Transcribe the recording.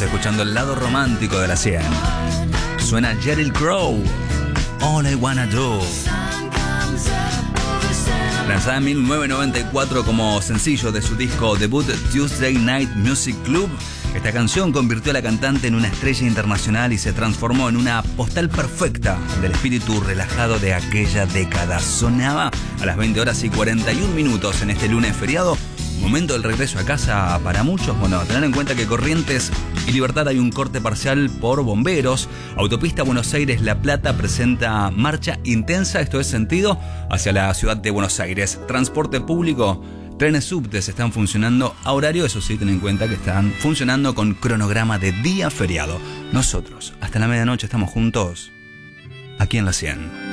escuchando el lado romántico de la 100. Suena Sheryl Crow, All I Wanna Do. Lanzada en 1994 como sencillo de su disco debut Tuesday Night Music Club, esta canción convirtió a la cantante en una estrella internacional y se transformó en una postal perfecta del espíritu relajado de aquella década. Sonaba a las 20 horas y 41 minutos en este lunes feriado. Momento del regreso a casa para muchos. Bueno, tener en cuenta que Corrientes y Libertad hay un corte parcial por bomberos. Autopista Buenos Aires-La Plata presenta marcha intensa, esto es sentido hacia la ciudad de Buenos Aires. Transporte público, trenes subtes están funcionando a horario, eso sí, ten en cuenta que están funcionando con cronograma de día feriado. Nosotros, hasta la medianoche estamos juntos, aquí en la 100.